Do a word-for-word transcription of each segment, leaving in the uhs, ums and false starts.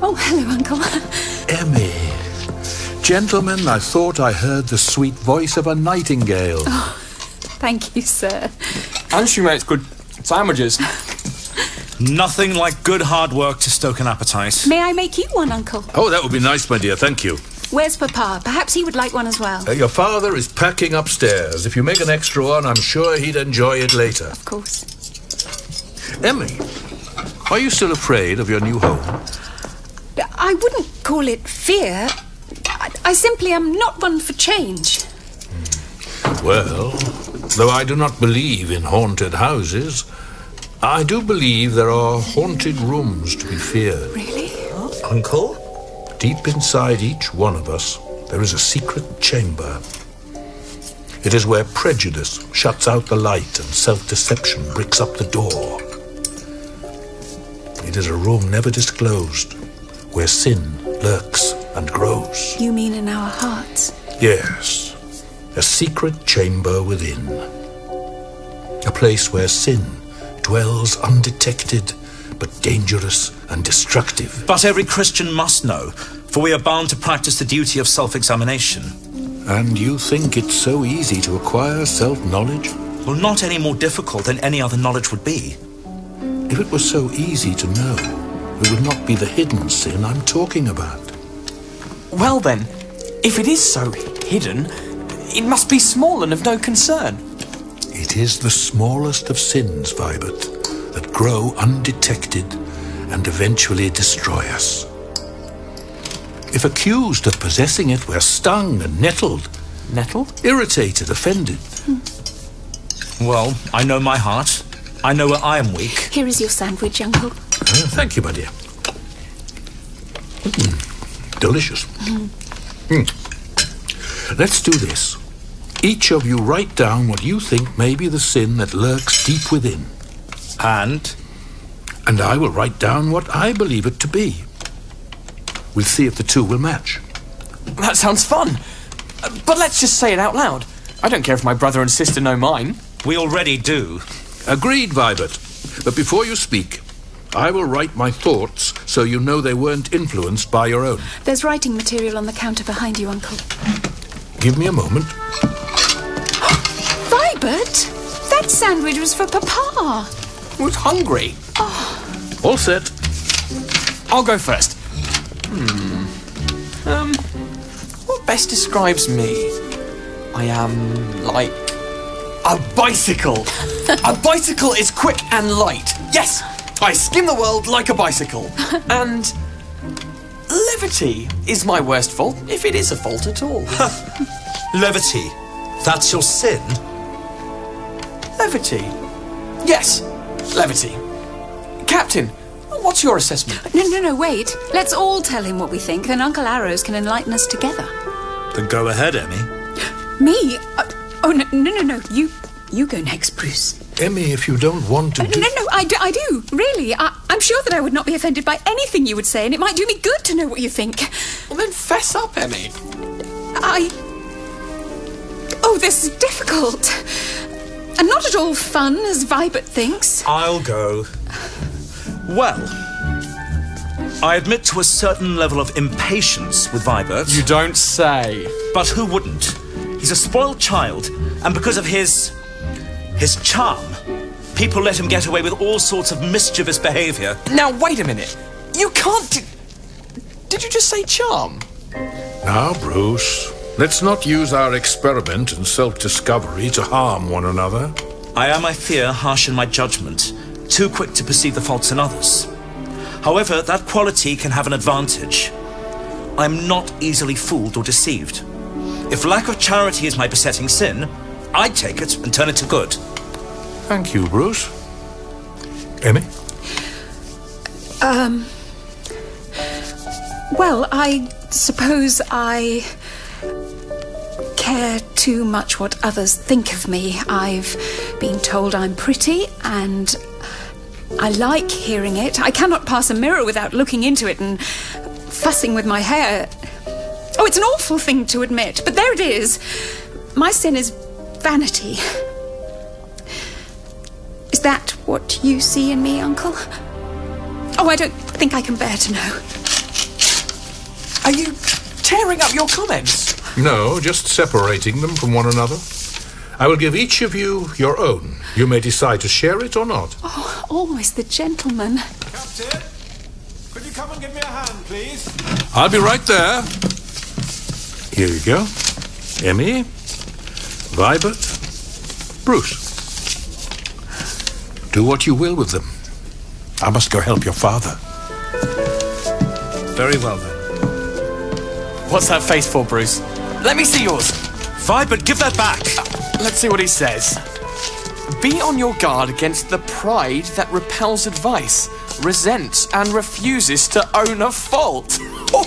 Oh, hello, Uncle. Emmy. Gentlemen, I thought I heard the sweet voice of a nightingale. Oh, thank you, sir. And she makes good sandwiches. Nothing like good hard work to stoke an appetite. May I make you one, Uncle? Oh, that would be nice, my dear, thank you. Where's Papa? Perhaps he would like one as well. Uh, your father is packing upstairs. If you make an extra one, I'm sure he'd enjoy it later. Of course. Emmy, are you still afraid of your new home? I wouldn't call it fear. I, I simply am not one for change. Well, though I do not believe in haunted houses, I do believe there are haunted rooms to be feared. Really? Uncle? Deep inside each one of us, there is a secret chamber. It is where prejudice shuts out the light and self-deception bricks up the door. It is a room never disclosed, where sin lurks and grows. You mean in our hearts? Yes, a secret chamber within. A place where sin dwells undetected, but dangerous and destructive. But every Christian must know, for we are bound to practice the duty of self-examination. And you think it's so easy to acquire self-knowledge? Well, not any more difficult than any other knowledge would be. If it was so easy to know, it would not be the hidden sin I'm talking about. Well then, if it is so hidden, it must be small and of no concern. It is the smallest of sins, Vibert, that grow undetected and eventually destroy us. If accused of possessing it, we're stung and nettled. Nettled? Irritated, offended. Well, I know my heart. I know where I am weak. Here is your sandwich, Uncle. Uh, thank you, my dear. Mm, delicious. Mm. Mm. Let's do this. Each of you write down what you think may be the sin that lurks deep within. And? And I will write down what I believe it to be. We'll see if the two will match. That sounds fun. Uh, but let's just say it out loud. I don't care if my brother and sister know mine. We already do. Agreed, Vibert. But before you speak, I will write my thoughts so you know they weren't influenced by your own. There's writing material on the counter behind you, Uncle. Give me a moment. Vibert! That sandwich was for Papa. Who's hungry? Oh. All set. I'll go first. Hmm. Um, what best describes me? I am like a bicycle. A bicycle is quick and light. Yes, I skim the world like a bicycle. And levity is my worst fault, if it is a fault at all. Levity? That's your sin? Levity? Yes, levity. Captain, what's your assessment? No, no, no, wait. Let's all tell him what we think, then Uncle Arrows can enlighten us together. Then go ahead, Emmy. Me? Uh, oh, no, no, no, no. You, you go next, Bruce. Emmy, if you don't want to Uh, do... no, no, I do, I do, really. I, I'm sure that I would not be offended by anything you would say, and it might do me good to know what you think. Well, then fess up, Emmy. I... Oh, this is difficult. And not at all fun, as Vibert thinks. I'll go. Well, I admit to a certain level of impatience with Vibert. You don't say. But who wouldn't? He's a spoiled child, and because of his... his charm, people let him get away with all sorts of mischievous behaviour. Now, wait a minute. You can't... D Did you just say charm? Now, Bruce, let's not use our experiment in self-discovery to harm one another. I am, I fear, harsh in my judgment, too quick to perceive the faults in others. However, that quality can have an advantage. I am not easily fooled or deceived. If lack of charity is my besetting sin, I'd take it and turn it to good. Thank you, Bruce. Emmy? Um... Well, I suppose I care too much what others think of me. I've been told I'm pretty, and I like hearing it. I cannot pass a mirror without looking into it and fussing with my hair. Oh, it's an awful thing to admit, but there it is. My sin is vanity. Is that what you see in me, Uncle? Oh, I don't think I can bear to know. Are you tearing up your comments? No, just separating them from one another. I will give each of you your own. You may decide to share it or not. Oh, always the gentleman. Captain, could you come and give me a hand, please? I'll be right there. Here you go. Emmy, Vibert, Bruce. Do what you will with them. I must go help your father. Very well, then. What's that face for, Bruce? Let me see yours. Vibert, give that back! Uh, let's see what he says. Be on your guard against the pride that repels advice, resents and refuses to own a fault.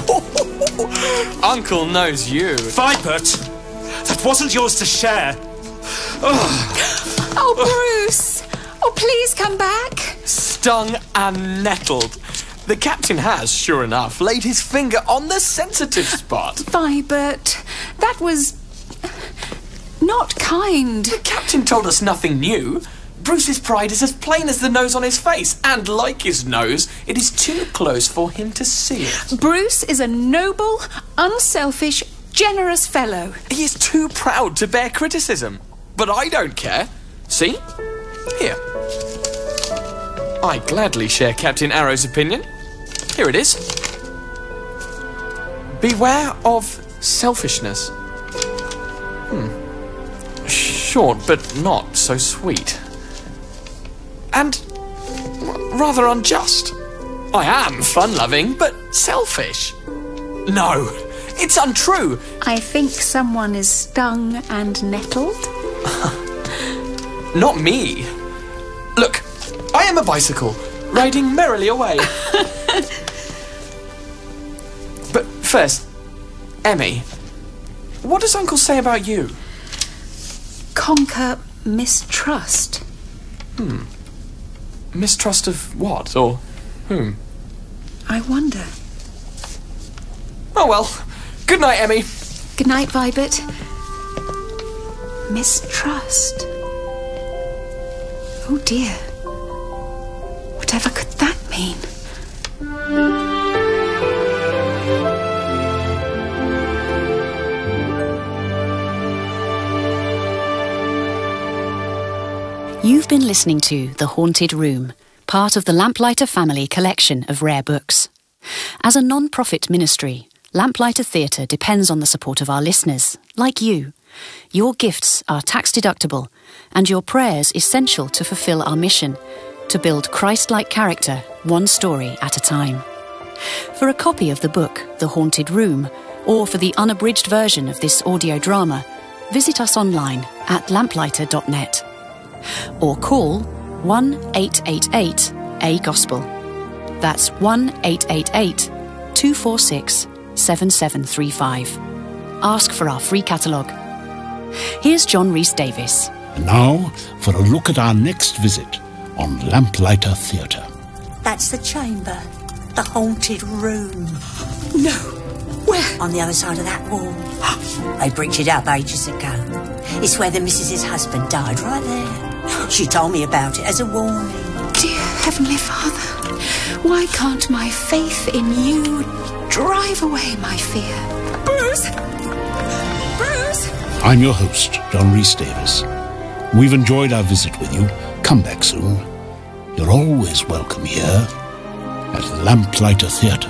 Uncle knows you. Vibert! That wasn't yours to share. Oh, oh Bruce! Oh, please come back. Stung and nettled. The captain has, sure enough, laid his finger on the sensitive spot. Vibert, that was not kind. The captain told us nothing new. Bruce's pride is as plain as the nose on his face, and like his nose, it is too close for him to see it. Bruce is a noble, unselfish, generous fellow. He is too proud to bear criticism. But I don't care. See? Here. I gladly share Captain Arrow's opinion. Here it is. Beware of selfishness. Hmm. Short, but not so sweet. And rather unjust. I am fun-loving, but selfish. No, it's untrue. I think someone is stung and nettled. Not me. Look, I am a bicycle, riding merrily away. But first, Emmy, what does Uncle say about you? Conquer mistrust. Hmm. Mistrust of what, or whom? I wonder. Oh well. Good night, Emmy. Good night, Vibert. Mistrust. Oh dear. Whatever could that mean? You've been listening to The Haunted Room, part of the Lamplighter family collection of rare books. As a non-profit ministry, Lamplighter Theatre depends on the support of our listeners, like you. Your gifts are tax-deductible, and your prayers essential to fulfil our mission, to build Christ-like character, one story at a time. For a copy of the book, The Haunted Room, or for the unabridged version of this audio drama, visit us online at lamplighter dot net. Or call one eight eight eight A Gospel. That's one eight eight eight, two four six, seven seven three five. Ask for our free catalogue. Here's John Rhys-Davies. And now for a look at our next visit on Lamplighter Theatre. That's the chamber, the haunted room. No. Where? On the other side of that wall. They bricked it up ages ago. It's where the missus's husband died, right there. She told me about it as a warning. Dear Heavenly Father, why can't my faith in you drive away my fear? Bruce! Bruce! I'm your host, John Rhys-Davies. We've enjoyed our visit with you. Come back soon. You're always welcome here at Lamplighter Theatre.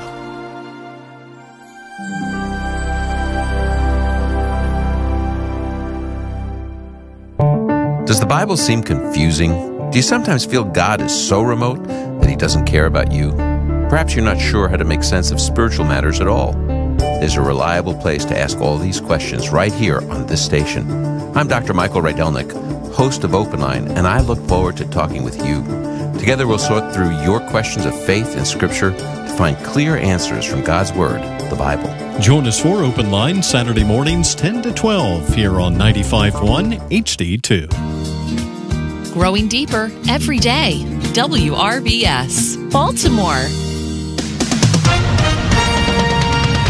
Does the Bible seem confusing? Do you sometimes feel God is so remote that He doesn't care about you? Perhaps you're not sure how to make sense of spiritual matters at all. There's a reliable place to ask all these questions right here on this station. I'm Doctor Michael Rydelnik, host of Open Line, and I look forward to talking with you. Together we'll sort through your questions of faith and Scripture to find clear answers from God's Word, the Bible. Join us for Open Line Saturday mornings ten to twelve here on ninety-five point one H D two. Growing deeper every day. W R B S, Baltimore.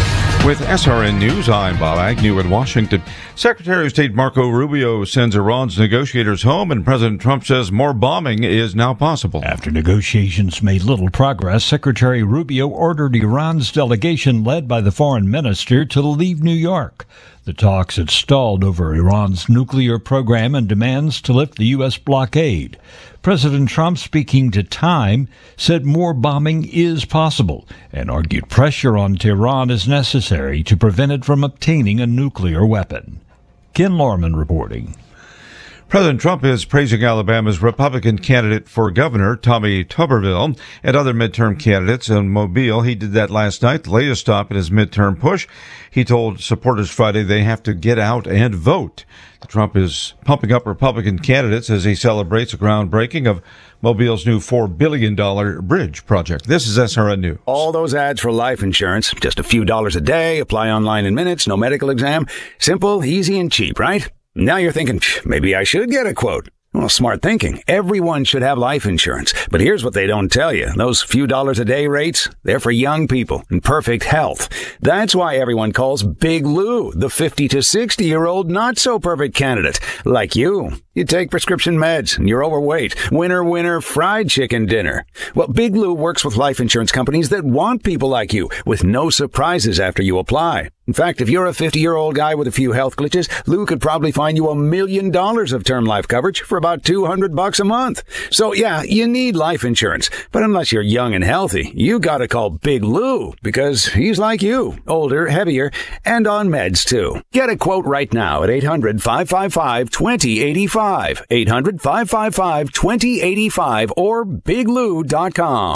With S R N News, I'm Bob Agnew in Washington. Secretary of State Marco Rubio sends Iran's negotiators home, and President Trump says more bombing is now possible. After negotiations made little progress, Secretary Rubio ordered Iran's delegation, led by the foreign minister, to leave New York. The talks had stalled over Iran's nuclear program and demands to lift the U S blockade. President Trump, speaking to Time, said more bombing is possible and argued pressure on Tehran is necessary to prevent it from obtaining a nuclear weapon. Ken Lorman reporting. President Trump is praising Alabama's Republican candidate for governor, Tommy Tuberville, and other midterm candidates in Mobile. He did that last night, the latest stop in his midterm push. He told supporters Friday they have to get out and vote. Trump is pumping up Republican candidates as he celebrates the groundbreaking of Mobile's new four billion dollars bridge project. This is S R N News. All those ads for life insurance, just a few dollars a day, apply online in minutes, no medical exam. Simple, easy, and cheap, right? Now you're thinking, maybe I should get a quote. Well, smart thinking. Everyone should have life insurance. But here's what they don't tell you. Those few dollars a day rates, they're for young people in perfect health. That's why everyone calls Big Lou the fifty to sixty year old not so perfect candidate. Like you. You take prescription meds and you're overweight. Winner, winner, fried chicken dinner. Well, Big Lou works with life insurance companies that want people like you with no surprises after you apply. In fact, if you're a fifty-year-old guy with a few health glitches, Lou could probably find you a million dollars of term life coverage for about two hundred bucks a month. So yeah, you need life insurance. But unless you're young and healthy, you gotta call Big Lou because he's like you, older, heavier, and on meds too. Get a quote right now at eight hundred, five five five, two zero eight five, eight hundred, five five five, two zero eight five or big lou dot com.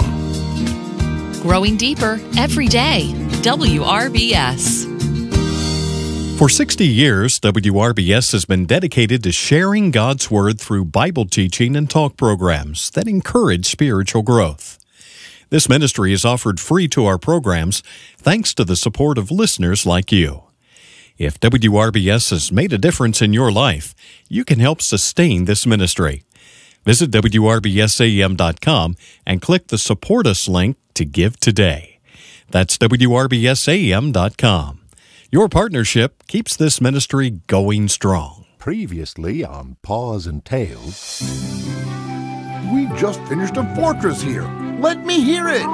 Growing deeper every day. W R B S. For sixty years, W R B S has been dedicated to sharing God's Word through Bible teaching and talk programs that encourage spiritual growth. This ministry is offered free to our programs thanks to the support of listeners like you. If W R B S has made a difference in your life, you can help sustain this ministry. Visit W R B S A M dot com and click the Support Us link to give today. That's W R B S A M dot com. Your partnership keeps this ministry going strong. Previously on Paws and Tales. We just finished a fortress here. Let me hear it.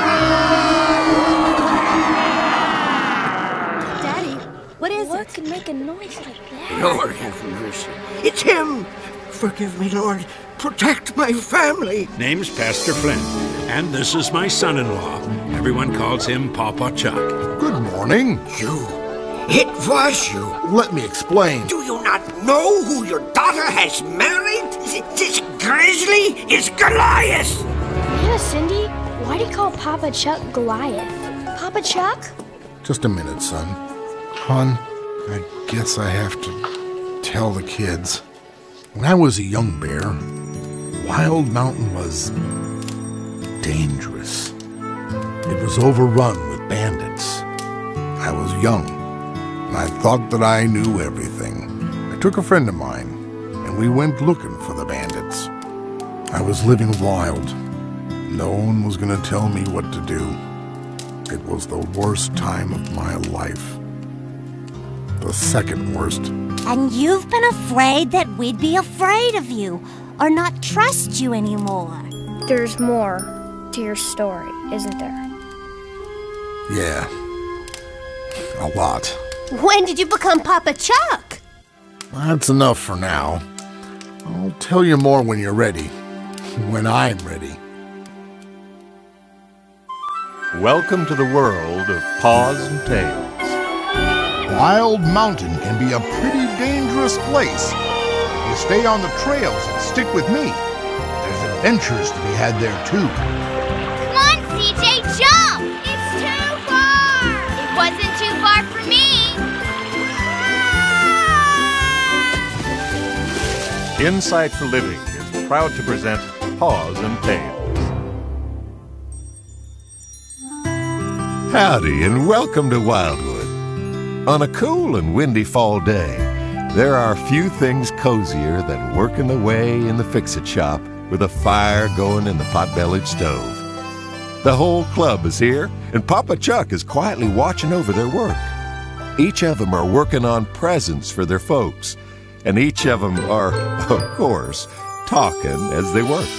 Daddy, what is what it? What can make a noise like that? Lord have mercy. It's him. Forgive me, Lord. Protect my family. Name's Pastor Flynn, and this is my son-in-law. Everyone calls him Papa Chuck. Good morning. You. It was you. Let me explain. Do you not know who your daughter has married? This grizzly is Goliath. Yeah, Cindy. Why do you call Papa Chuck Goliath? Papa Chuck? Just a minute, son. Hon, I guess I have to tell the kids. When I was a young bear, Wild Mountain was dangerous. It was overrun with bandits. I was young. And I thought that I knew everything. I took a friend of mine, and we went looking for the bandits. I was living wild. No one was going to tell me what to do. It was the worst time of my life. The second worst. And you've been afraid that we'd be afraid of you, or not trust you anymore. There's more to your story, isn't there? Yeah. A lot. When did you become Papa Chuck? That's enough for now. I'll tell you more when you're ready. When I'm ready. Welcome to the world of Paws and Tales. Wild Mountain can be a pretty dangerous place. If you stay on the trails and stick with me, there's adventures to be had there too. Come on, C J, jump! It's too far! It wasn't too far for me! Insight for Living is proud to present Paws and Tales. Howdy and welcome to Wildwood. On a cool and windy fall day, there are few things cozier than working away in the fix-it shop with a fire going in the pot-bellied stove. The whole club is here, and Papa Chuck is quietly watching over their work. Each of them are working on presents for their folks, and each of them are, of course, talking as they work.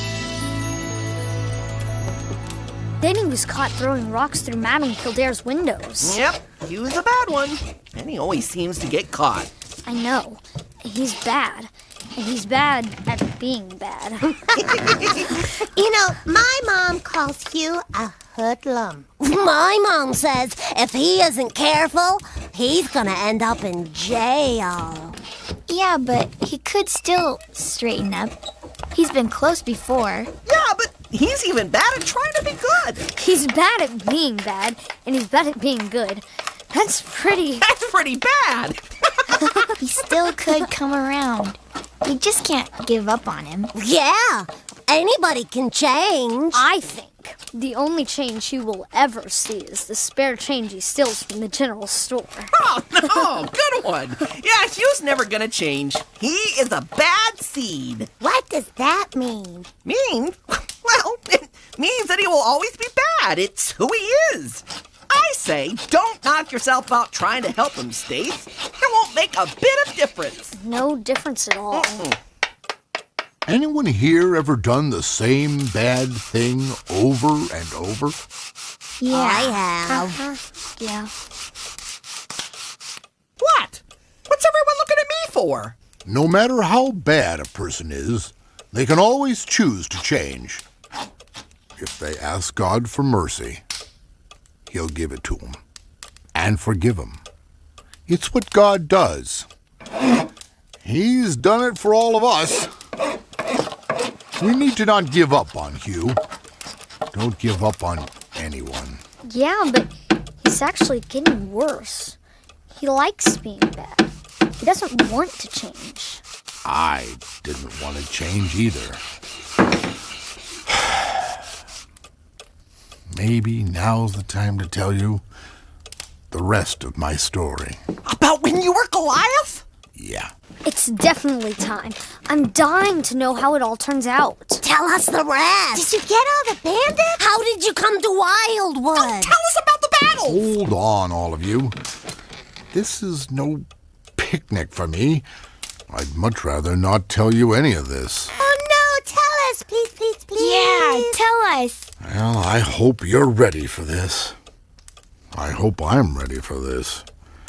Danny was caught throwing rocks through Madame Kildare's windows. Yep, he was a bad one, and he always seems to get caught. I know. He's bad. And he's bad at being bad. You know, my mom calls Hugh a hoodlum. My mom says if he isn't careful, he's gonna end up in jail. Yeah, but he could still straighten up. He's been close before. Yeah, but he's even bad at trying to be good. He's bad at being bad, and he's bad at being good. That's pretty... That's pretty bad. He still could come around. We just can't give up on him. Yeah, anybody can change. I think the only change he will ever see is the spare change he steals from the general store. Oh, no, good one. Yeah, Hugh's never gonna change. He is a bad seed. What does that mean? Mean? Well, it means that he will always be bad. It's who he is. I say, don't knock yourself out trying to help him, Stace. It won't make a bit of difference. No difference at all. Mm-mm. Anyone here ever done the same bad thing over and over? Yeah. I have. Uh-huh. Yeah. What? What's everyone looking at me for? No matter how bad a person is, they can always choose to change. If they ask God for mercy, He'll give it to them and forgive them. It's what God does. He's done it for all of us. We need to not give up on Hugh. Don't give up on anyone. Yeah, but he's actually getting worse. He likes being bad. He doesn't want to change. I didn't want to change either. Maybe now's the time to tell you the rest of my story. About when you were Goliath? Yeah. It's definitely time. I'm dying to know how it all turns out. Tell us the rest. Did you get all the bandits? How did you come to Wildwood? Don't tell us about the battle. Hold on, all of you. This is no picnic for me. I'd much rather not tell you any of this. Oh, no, tell us, please, please, please. Yeah, tell us. Well, I hope you're ready for this. I hope I'm ready for this.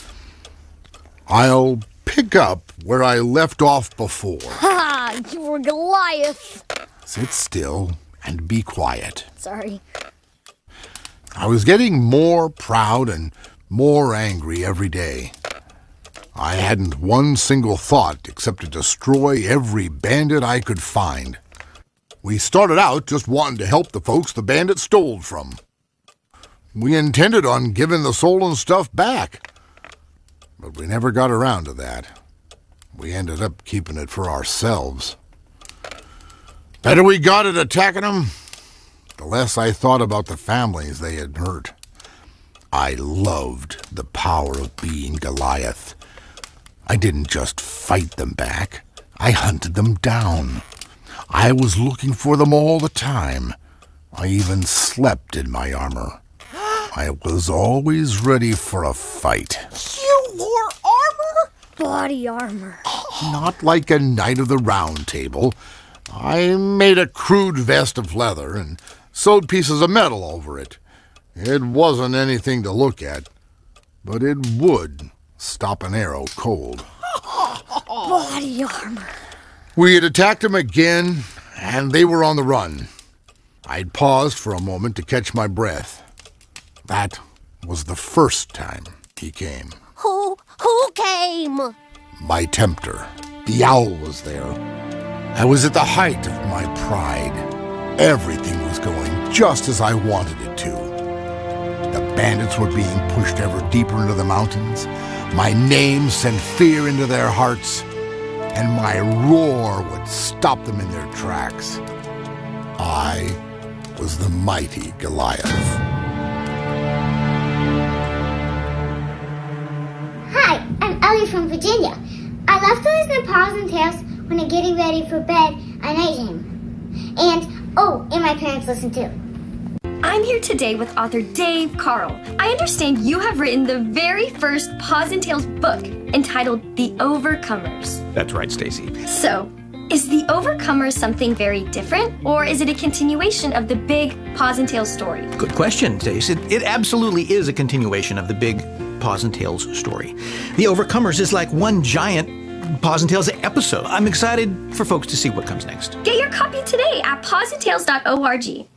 I'll pick up where I left off before. Ha! You were Goliath. Sit still and be quiet. Sorry. I was getting more proud and more angry every day. I hadn't one single thought except to destroy every bandit I could find. We started out just wanting to help the folks the bandits stole from. We intended on giving the stolen stuff back, but we never got around to that. We ended up keeping it for ourselves. Better we got at attacking them, the less I thought about the families they had hurt. I loved the power of being Goliath. I didn't just fight them back. I hunted them down. I was looking for them all the time. I even slept in my armor. I was always ready for a fight. You wore armor? Body armor. Not like a Knight of the Round Table. I made a crude vest of leather and sewed pieces of metal over it. It wasn't anything to look at, but it would stop an arrow cold. Body armor. We had attacked them again, and they were on the run. I'd paused for a moment to catch my breath. That was the first time he came. Who, who came? My tempter. The owl was there. I was at the height of my pride. Everything was going just as I wanted it to. The bandits were being pushed ever deeper into the mountains. My name sent fear into their hearts, and my roar would stop them in their tracks. I was the mighty Goliath. Hi, I'm Ellie from Virginia. I love to listen to Paws and Tales when I'm getting ready for bed at nighttime. And, oh, and my parents listen too. I'm here today with author Dave Carl. I understand you have written the very first Paws and Tales book entitled The Overcomers. That's right, Stacy. So, is The Overcomers something very different, or is it a continuation of the big Paws and Tales story? Good question, Stacy. It, it absolutely is a continuation of the big Paws and Tales story. The Overcomers is like one giant Paws and Tales episode. I'm excited for folks to see what comes next. Get your copy today at paws and tales dot org.